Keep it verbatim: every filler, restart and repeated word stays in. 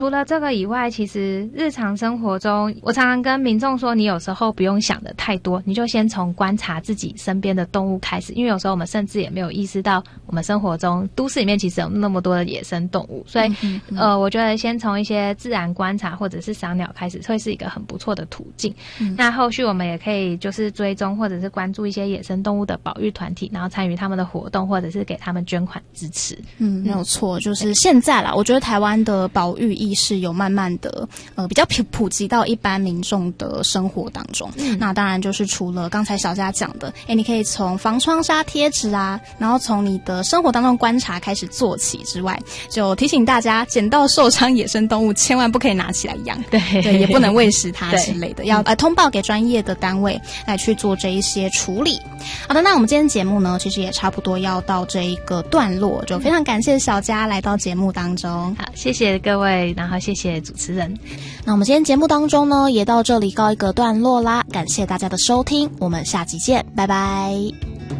除了这个以外，其实日常生活中，我常常跟民众说，你有时候不用想的太多，你就先从观察自己身边的动物开始，因为有时候我们甚至也没有意识到，我们生活中都市里面其实有那么多的野生动物，所以嗯嗯嗯呃，我觉得先从一些自然观察或者是赏鸟开始，会是一个很不错的途径。嗯、那后续我们也可以就是追踪或者是关注一些野生动物的保育团体，然后参与他们的活动，或者是给他们捐款支持。 嗯，没有错，就是现在啦，我觉得台湾的保育意识有慢慢的呃比较普普及到一般民众的生活当中。嗯、那当然就是除了刚才小佳讲的，哎，你可以从防窗纱贴纸啊，然后从你的生活当中观察开始做起之外，就提醒大家，捡到受伤野生动物千万不可以拿起来养， 对对，也不能喂食它之类的，要呃通报给专业的单位来去做这一些处理。好的，那我们今天节目呢，其实也差不多要到这一个段落，就非常感谢小佳来到节目当中。 好，谢谢各位，然后谢谢主持人。 那我们今天节目当中呢，也到这里告一个段落啦，感谢大家的收听，我们下集见，拜拜。